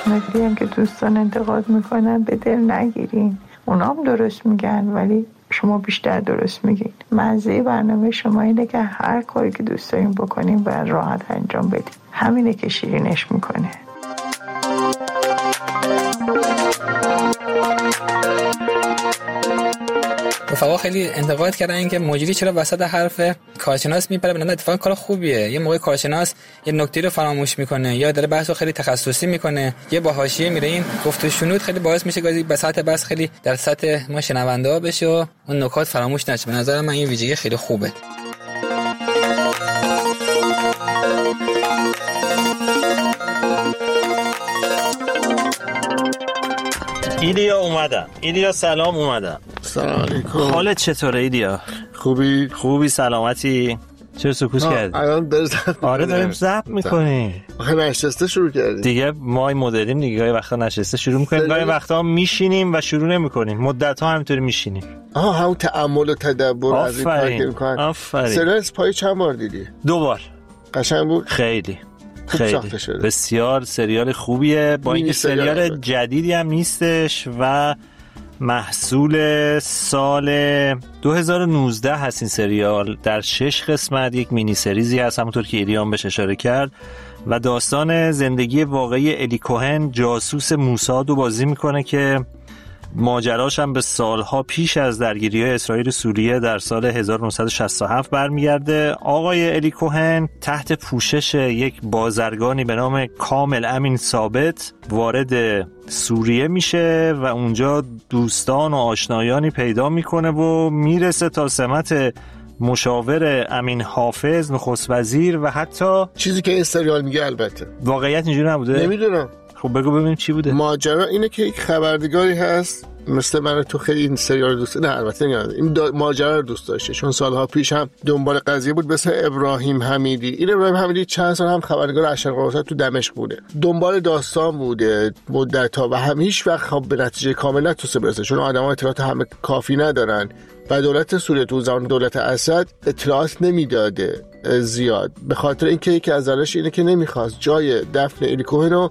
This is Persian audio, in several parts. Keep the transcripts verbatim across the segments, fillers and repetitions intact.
نکته هم که دوستان انتقاد میکنن به دل نگیرین، اونا هم درست میگن ولی شما بیشتر درست میگین. مزه برنامه شما اینه که هر کاری که دوست دارین بکنین باید راحت انجام بدین، همینه که شیرینش میکنه. رفقا خیلی انتقاد کردن این که مجری چرا وسط حرف کارشناس میپره. به نظر اتفاقا کار خوبیه. یه موقع کارشناس یه نکته رو فراموش میکنه یا داره بحثو خیلی تخصصی میکنه، یه با حاشیه میره، این گفت و شنود خیلی باعث میشه که به سطح بس خیلی در سطح ما شنونده ها بشه و اون نکات فراموش نشه. به نظر من این ویژگی خیلی خوبه. ایلیا اومدم. ایلیا سلام اومدم. سلام علیکم. حالت چطوره ایلیا؟ خوبی؟ خوبی سلامتی؟ چرا سکوت کردی؟ الان در ضبط. آره داریم ضبط میکنیم. آخه نشسته شروع کردیم دیگه. ما مدلیم دیگه، گاهی وقتا نشسته شروع میکنیم، گاهی وقتا میشینیم و شروع نمیکنیم. مدت ها همینطوری میشینیم. آها همون تأمل و تدبر از این کار که میکنن. آفرین. سریال اسپای چند بار دیدی؟ دو بار. قشنگ بود؟ خیلی خیلی بسیار سریال خوبیه، با اینکه سریال جدیدی هم نیستش و محصول سال دو هزار و نوزده هست. این سریال در شش قسمت یک مینی سریزی هست، همونطور که ایریان بهش اشاره کرد، و داستان زندگی واقعی الی کوهن، جاسوس موساد رو بازی میکنه که ماجراش هم به سالها پیش از درگیری‌های اسرائیل و سوریه در سال هزار و نهصد و شصت و هفت برمیگرده. آقای الی کوهن تحت پوشش یک بازرگانی به نام کامل امین ثابت وارد سوریه میشه و اونجا دوستان و آشنایانی پیدا میکنه و میرسه تا سمت مشاور امین حافظ نخست وزیر و حتی چیزی که این سریال میگه. البته واقعیت اینجوری نبوده. نمیدونم. خب بگو ببینیم چی بوده. ماجرا اینه که یک خبرنگاری هست مثل من، تو خیلی این سریال دوست نه البته نه این دا... ماجرا رو دوست داشته، چون سالها پیش هم دنبال قضیه بود. مثل ابراهیم حمیدی. این ابراهیم حمیدی چند سال هم خبرنگار اشرق الاوسط تو دمشق بوده، دنبال داستان بوده مدت‌ها و هم هیچ وقت خب به نتیجه کامل نتونسته برسه، چون آدم‌ها اطلاعات همه کافی ندارن و دولت سوریه تو زمان دولت اسد اطلاعات نمیداده زیاد، به خاطر اینکه یکی از دلایلش اینه که نمیخواست جای دفن الی کوهن رو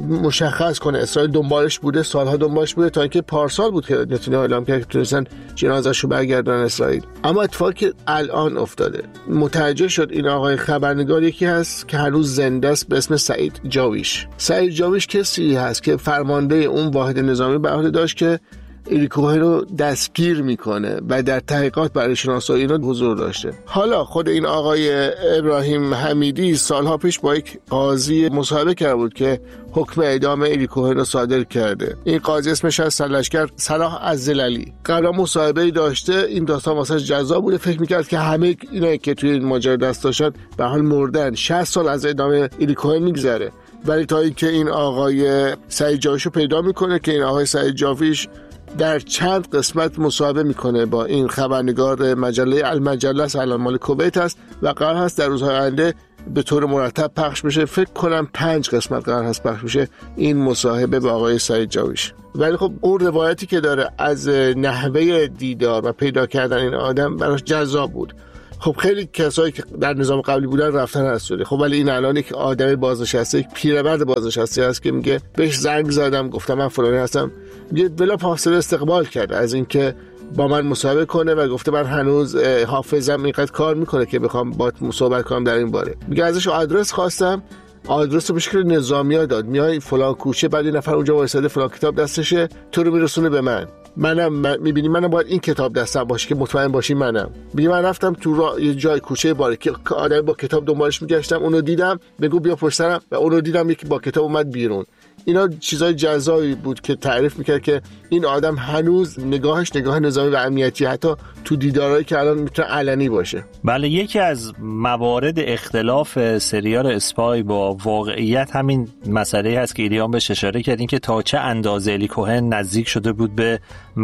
مشخص کنه. اسرائیل دنبالش بوده، سالها دنبالش بوده، تا اینکه پارسال بود که نتونیاهو اعلام کرد که تونستن جنازه‌شو برگردونن اسرائیل. اما اتفاقی که الان افتاده، متوجه شد این آقای خبرنگار یکی هست که هنوز زنده است به اسم سعید جاویش. سعید جاویش کسی هست که فرمانده اون واحد نظامی به عهده داشت که الی کوهن رو دستگیر میکنه و در تحقیقات برای شناسایی اینا حضور داشته. حالا خود این آقای ابراهیم حمیدی سالها پیش با یک قاضی مصاحبه کرده بود که حکم اعدام الی کوهن رو صادر کرده. این قاضی اسمش از سرلشکر صلاح الزلالی. قرار مصاحبه‌ای داشته، این داستان واسش جذاب بوده، فکر میکرد که همه اینا که توی این ماجرا دست داشتن به حال مردن، شصت سال از اعدام الی کوهن میگذره. ولی تا اینکه این آقای سعید جاویش رو پیدا میکنه که این آقای سعید جاویش در چند قسمت مصاحبه میکنه با این خبرنگار مجله المجله، الان مال کویت است و قرار هست در روزهای آینده به طور مرتب پخش بشه. فکر کنم پنج قسمت قرار هست پخش بشه این مصاحبه با آقای سعید جاویش. ولی خب اون روایتی که داره از نحوه دیدار و پیدا کردن این آدم براش جذاب بود. خب خیلی کسایی که در نظام قبلی بودن رفتن از سوریه. خب ولی این الان یک آدم بازنشسته، یک پیرمرد بازنشسته است که میگه بهش زنگ زدم گفتم من فلانی هستم، میگه بلا فاصله استقبال کرد از اینکه با من مصاحبه کنه و گفته من هنوز حافظم اینقدر کار میکنه که بخوام باهات صحبت کنم در این باره. میگه ازش آدرس خواستم، آدرس رو به شکل نظامی‌ها داد، میای فلان کوچه، بعد این نفر اونجا وایساده فلان کتاب دستشه، تو رو میرسونه به من. منم من میبینی منم باید این کتاب دستم باشه که مطمئن باشی منم. میگه من رفتم تو را... یه جای کوچه باریک که آدم با کتاب دنبالش میگشتم، اونو دیدم، بگو بیا پشت سرم، و اونو دیدم یکی با کتاب اومد بیرون. اینا چیزای جزایی بود که تعریف میکرد که این آدم هنوز نگاهش نگاه نظامی و امنیتی، حتی تو دیدارهایی که الان میتونه علنی باشه. بله، یکی از موارد اختلاف سریال اسپای با واقعیت همین مسئله هست که ایلیان بهش اشاره کرد، این که تا چه اندازه الی کوهن نزدیک شده بود به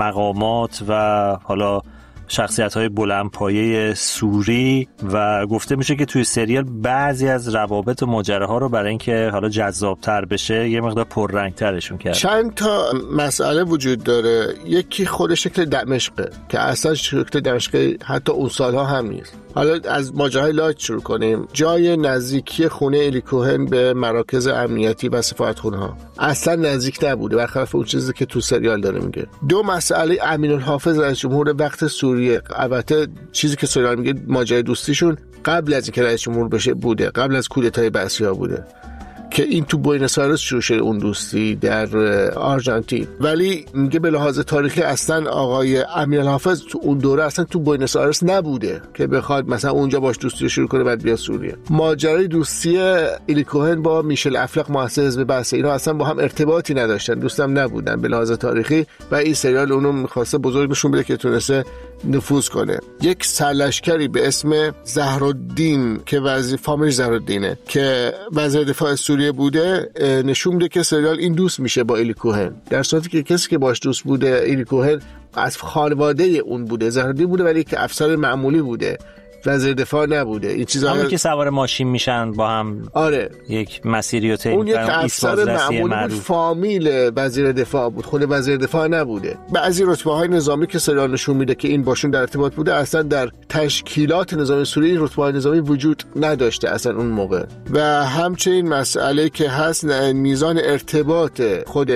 مقامات و حالا شخصیت‌های بلندپایه سوری، و گفته میشه که توی سریال بعضی از روابط و ماجراها رو برای اینکه حالا جذاب‌تر بشه یه مقدار پررنگ‌ترشون کرد. چند تا مسئله وجود داره. یکی خود شکل دمشقه که اصلا شکل دمشقی حتی اون سالها هم نیست. حالا از ماجرای لایت شروع کنیم. جای نزدیکی خونه الی کوهن به مراکز امنیتی و سفارتخونه ها اصلا نزدیک نبوده، برخلاف اون چیزی که تو سریال داره میگه. دو مسئله امین الحافظ رئیس جمهور وقت سوریه، البته چیزی که سریال میگه ماجرای دوستیشون قبل از اینکه رئیس جمهور بشه بوده، قبل از کودتای بعثی‌ها بوده که این تو بوئنوس آیرس شروع شده اون دوستی در آرژانتین. ولی میگه به لحاظ تاریخی اصلا آقای امین الحافظ تو اون دوره اصلا تو بوئنوس آیرس نبوده که بخواد مثلا اونجا باش دوستی شروع کنه بعد بیا سوریه. ماجرای دوستی الی کوهن با میشل افلق مؤسس حزب بعث، اینا اصلا با هم ارتباطی نداشتن، دوستم نبودن به لحاظ تاریخی و این سریال اونو می‌خواسته بزرگ نشون بده که تونسته نفوذ کنه. یک سرلشکری به اسم زهرالدین که وزیر فامیل زهرالدینه که وزیر دفاع سوریه بوده نشون میده که سریال این دوست میشه با الی کوهن، در صورتی که کسی که باش دوست بوده الی کوهن از خانواده اون بوده، زهرالدین بوده ولی که افسر معمولی بوده، وزیر دفاع نبوده. این چیزا همون که سوار ماشین میشن با هم، آره یک مسیری رو طی اون یک افسر معمولی بود، فامیل وزیر دفاع بود، خود وزیر دفاع نبوده. بعضی رتبه‌های نظامی که سریال نشون میده که این باشون در ارتباط بوده اصلا در تشکیلات نظامی سوریه این رتبه‌های نظامی وجود نداشته اصلا اون موقع. و همچنین مسئله که هست میزان ارتباط خود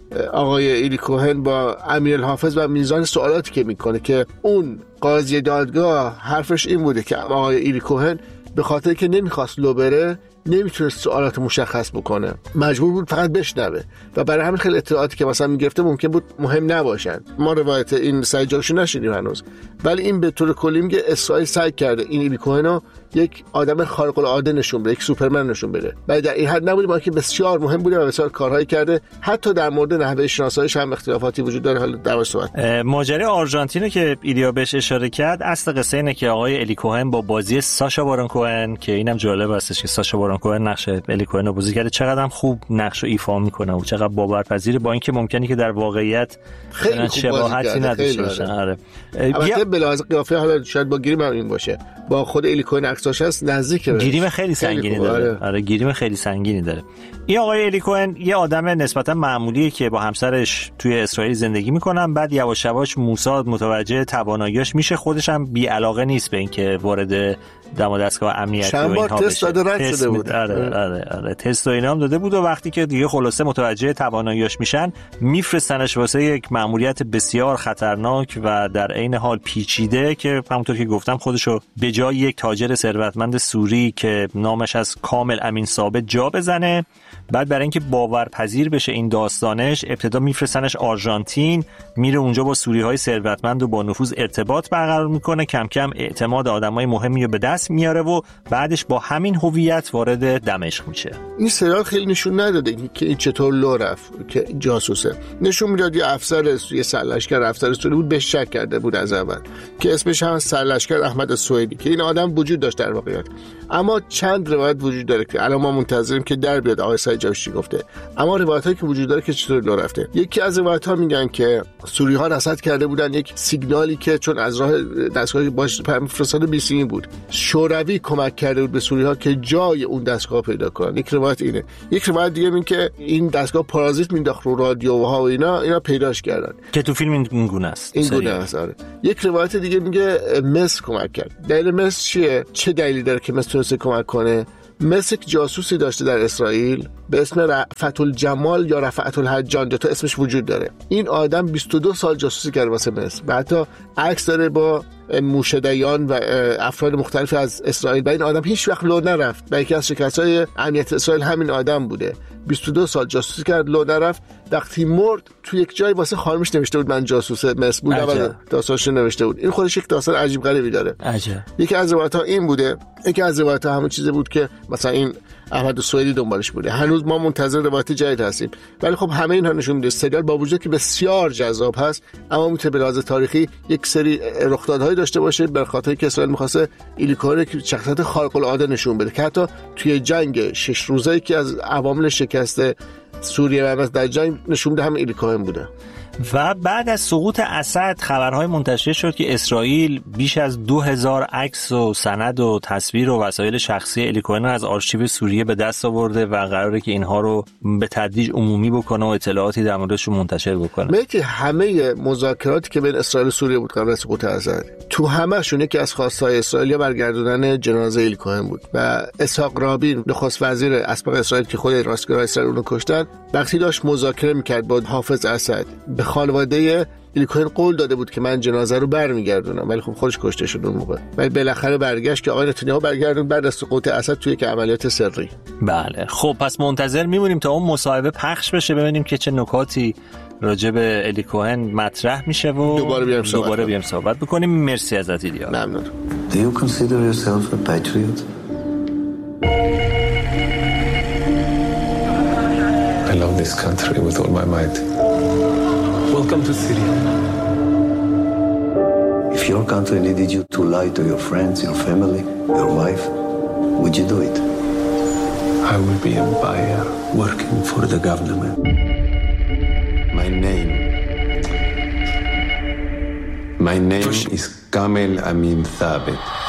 آقای الی کوهن با امیر الحافظ و میزان سوالاتی که میکنه که اون قاضی دادگاه حرفش این بوده که آقای الی کوهن به خاطر که نمیخواست لو بره نمیتونست سوالات مشخص بکنه، مجبور بود فقط بشنوه و برای همین خیلی اطلاعاتی که مثلا میگرفته ممکن بود مهم نباشن. ما روایت این سجاشو نشنیدیم هنوز، ولی این به طور کلی میگه اسرائیل سعی کرده این الی کوهنو یک آدم خارق العاده نشون بده، یک سوپرمن نشون بده. ولی در این حد نبوده، با که بسیار مهم بوده و بسیار کارهایی کرده. حتی در مورد نحوه شناساییش هم اختلافاتی وجود داره. حالا در صحبت ماجرای آرژانتین که ایلیا بهش اشاره کرد، اصل قصه اینه که آقای الی کوهن با بازی ساشا بارون کوهن، که اینم جالب هستش که ساشا بارون کوهن نقش الی کوهن رو بازی کرده، چقدر هم خوب نقش رو ایفا میکنه و چقدر باورپذیره، با اینکه ممکنه که در واقعیت خیلی شباهتی نداشته باشه. آره البته به لحاظ قیافه حالا شاید با گریم هم این باشه، با خود الی کوهن عکساش هست نزدیکه، گریم خیلی سنگینی خیلی داره. آره گریم خیلی سنگینی داره. این آقای الی کوهن یه آدم نسبتا معمولیه که با همسرش توی اسرائیل زندگی میکنن. بعد یواش یواش موساد متوجه تواناییاش میشه، خودش هم بی علاقه نیست به اینکه وارد دم و دستگاه امنیتی و اینها بشه. تست داده رد شده بود. آره آره آره تست و اینا هم داده بود و وقتی که دیگه خلاصه متوجه تواناییاش میشن میفرستنش واسه یک مأموریت بسیار خطرناک و در عین حال پیچیده که همونطور که گفتم خودشو به جای یک تاجر ثروتمند سوری که نامش از کامل امین ثابت جا بزنه. بعد برای اینکه باورپذیر بشه این داستانش، ابتدا میفرستنش آرژانتین، میره اونجا با سوری‌های ثروتمند و با نفوذ ارتباط برقرار میکنه، کم کم اعتماد آدمای مهمی رو به دست میاره و بعدش با همین هویت وارد دمشق میشه. این سریال خیلی نشون نداده که این چطور لو رفت که جاسوسه. نشون میداد یه افسر سوری سرلشکر افسر سوری بود، به شک کرده بود از اول که اسمش هم سرلشکر احمد السویدی که این آدم وجود داشت در واقعیت. اما چند روایت وجود داره که الان ما منتظریم که در بیاد آقای سعید جاشی گفته. اما روایتایی که وجود داره که چطور لو رفته. یکی از روایت‌ها میگن که سوری‌ها رصد کرده بودن یک سیگنالی که چون از راه دستگاهی باش فرستاده بیسیمی بود، شوروی کمک کرده بود به سوری‌ها که جای اون دستگاه پیدا کنن. یک روایت اینه. یک روایت دیگه میگه که این دستگاه پارازیت مینداخت رو رادیوها و اینا اینا پیداش کردن که تو فیلم این گونه است. این گونه است. آره. یک روایت دیگه میگه مصر کمک کرد. دلیل مصر چیه؟ چه دلیلی داره که مصر تونسته کمک کنه؟ مصر جاسوسی داشته در اسرائیل به اسم رفعت الجمال یا رفعت الحجان، دو تا اسمش وجود داره. این آدم بیست و دو سال جاسوسی کرده واسه مصر و حتی عکس داره با موشدیان و افراد مختلف از اسرائیل و این آدم هیچ وقت لو نرفت. و یکی از شکست‌های امنیت اسرائیل همین آدم بوده. بیست و دو سال جاسوسی کرد، لو نرفت. وقتی مرد تو یک جای واسه خانمش نوشته بود من جاسوس مصر بودم و داستانش نوشته بود. این خودش یک داستان عجیب غریبی داره. عجب. یکی از روایت‌ها این بوده. یکی از روایت‌ها همون چیزی بود که مثلا این احمد السویدی دنبالش بوده. هنوز ما منتظر روایت جدید هستیم. ولی خب همه اینها نشون میده سریال با وجود که بسیار جذاب هست اما میتونه به لحاظ تاریخی یک سری رخدادهای داشته باشه به خاطر که اسرائیل می‌خواسته الی کوهن که شخصیت خارق العاده نشون بده که حتی توی جنگ شش روزه‌ای که از عوامل شکست سوریه و در جنگ نشون ده هم الی کوهن بوده. و بعد از سقوط اسد خبرهای منتشر شد که اسرائیل بیش از دو هزار عکس و سند و تصویر و وسایل شخصی الی کوهن از آرشیو سوریه به دست آورده و قراره که اینها رو به تدریج عمومی بکنه و اطلاعاتی در موردشون منتشر بکنه. میگه همه مذاکراتی که بین اسرائیل و سوریه بود قبل از سقوط اسد، تو همه‌شون یکی از خواستهای اسرائیل برگردوندن جنازه الی کوهن بود و اسحاق رابین نخست وزیر اسبق اسرائیل که خود راستگرای اسرائیل اونو کشتن، وقتی داشت مذاکره میکرد با حافظ اسد به خانواده الی کوهن قول داده بود که من جنازه رو برمیگردونم، ولی خب خودش کشته شد اون موقع. ولی بالاخره برگشت که آقای نتانیاهو برگردون بعد از سقوط اسد توی یک عملیات سری. بله خب پس منتظر میمونیم تا اون مصاحبه پخش بشه ببینیم که چه نکاتی راجع به الی کوهن مطرح میشه و دوباره بیام صحبت دوباره بیام صحبت بکنیم. مرسی ازت ایلیا. ممنون. Do you consider yourself a patriot? I love this country with all my might. Welcome to Syria. If your country needed you to lie to your friends, your family, your wife, would you do it? I will be a buyer working for the government. My name. My name is Kamel Amin Thabit.